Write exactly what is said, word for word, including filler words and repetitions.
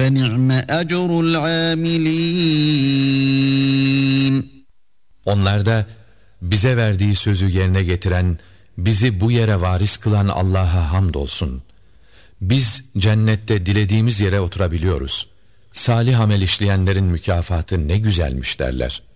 فَنِعْمَ أَجْرُ الْعَامِلِينَ. Onlar da bize verdiği sözü yerine getiren, bizi bu yere varis kılan Allah'a hamdolsun. Biz cennette dilediğimiz yere oturabiliyoruz. Salih amel işleyenlerin mükafatı ne güzelmiş derler.